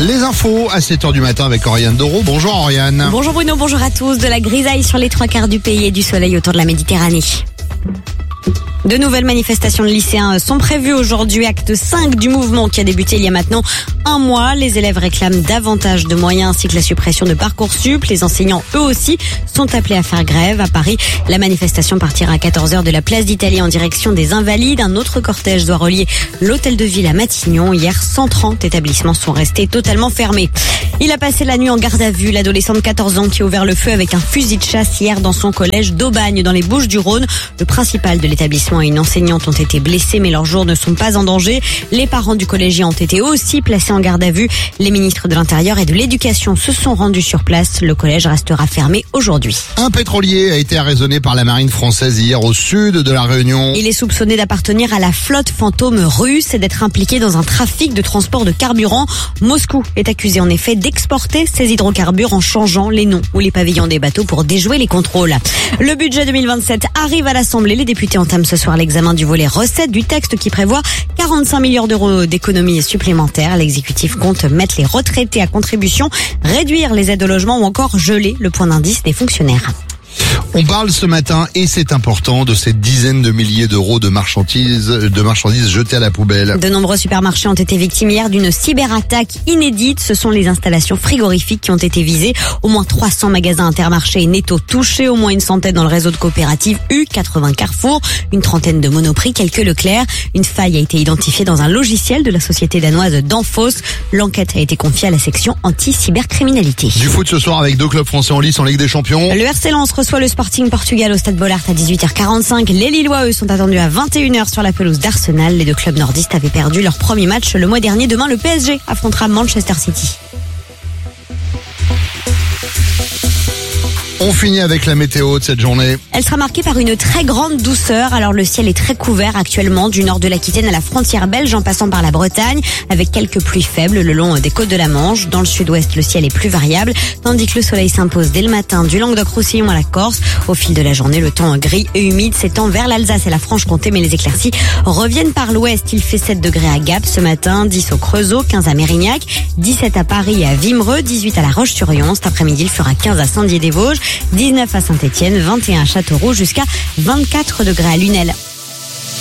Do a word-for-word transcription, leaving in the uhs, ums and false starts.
Les infos à sept heures du matin avec Oriane Doro. Bonjour Oriane. Bonjour Bruno, bonjour à tous. De la grisaille sur les trois quarts du pays et du soleil autour de la Méditerranée. De nouvelles manifestations de lycéens sont prévues aujourd'hui, acte cinq du mouvement qui a débuté il y a maintenant un mois. Les élèves réclament davantage de moyens ainsi que la suppression de Parcoursup. Les enseignants, eux aussi, sont appelés à faire grève. À Paris, la manifestation partira à quatorze heures de la place d'Italie en direction des Invalides. Un autre cortège doit relier l'hôtel de ville à Matignon. Hier, cent trente établissements sont restés totalement fermés. Il a passé la nuit en garde à vue, l'adolescent de quatorze ans qui a ouvert le feu avec un fusil de chasse hier dans son collège d'Aubagne dans les Bouches-du-Rhône. Le principal de l'établissement et une enseignante ont été blessés mais leurs jours ne sont pas en danger. Les parents du collégien ont été aussi placés en garde à vue. Les ministres de l'Intérieur et de l'Éducation se sont rendus sur place. Le collège restera fermé aujourd'hui. Un pétrolier a été arraisonné par la marine française hier au sud de la Réunion. Il est soupçonné d'appartenir à la flotte fantôme russe et d'être impliqué dans un trafic de transport de carburant. Moscou est accusé en effet d'exporter ces hydrocarbures en changeant les noms ou les pavillons des bateaux pour déjouer les contrôles. Le budget deux mille vingt-sept arrive à l'Assemblée. Les députés entament ce soir l'examen du volet recettes du texte qui prévoit quarante-cinq milliards d'euros d'économies supplémentaires. L'exécutif compte mettre les retraités à contribution, réduire les aides au logement ou encore geler le point d'indice des fonctionnaires. On parle ce matin, et c'est important, de ces dizaines de milliers d'euros de marchandises, de marchandises jetées à la poubelle. De nombreux supermarchés ont été victimes hier d'une cyberattaque inédite. Ce sont les installations frigorifiques qui ont été visées. Au moins trois cents magasins Intermarché et Netto touchés, au moins une centaine dans le réseau de coopératives U, quatre-vingts Carrefour, une trentaine de Monoprix, quelques Leclerc. Une faille a été identifiée dans un logiciel de la société danoise Danfoss. L'enquête a été confiée à la section anti-cybercriminalité. Du foot ce soir avec deux clubs français en lice en Ligue des Champions. Le R C Lens reçoit le Sporting Portugal au Stade Bollaert à dix-huit heures quarante-cinq. Les Lillois, eux, sont attendus à vingt et une heures sur la pelouse d'Arsenal. Les deux clubs nordistes avaient perdu leur premier match le mois dernier. Demain, le P S G affrontera Manchester City. On finit avec la météo de cette journée. Elle sera marquée par une très grande douceur. Alors le ciel est très couvert actuellement du nord de l'Aquitaine à la frontière belge en passant par la Bretagne avec quelques pluies faibles le long des côtes de la Manche. Dans le sud-ouest, le ciel est plus variable tandis que le soleil s'impose dès le matin du Languedoc-Roussillon à la Corse. Au fil de la journée, le temps gris et humide s'étend vers l'Alsace et la Franche-Comté mais les éclaircies reviennent par l'ouest. Il fait sept degrés à Gap ce matin, dix au Creusot, quinze à Mérignac, dix-sept à Paris et à Vimereux, dix-huit à La Roche-sur-Yon. Cet après-midi, il fera quinze à Saint-Dié-des-Vosges, dix-neuf à Saint-Étienne, vingt et un à Châteauroux jusqu'à vingt-quatre degrés à Lunel.